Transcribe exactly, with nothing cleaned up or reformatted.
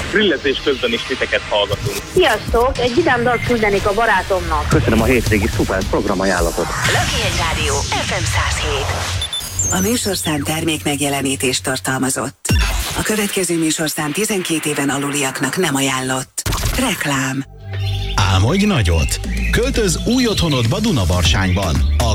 grillezés közben is titeket hallgatunk. Sziasztok! Egy vidám dalt küldenék a barátomnak. Köszönöm a hétvégi szuper programajánlatot. Löki Rádió ef em száz hét. A műsorszám termék megjelenítést tartalmazott. A következő műsorszám tizenkét éven aluliaknak nem ajánlott. Reklám. Álmodj nagyot! Költöz új otthonodba Dunavarsányban. A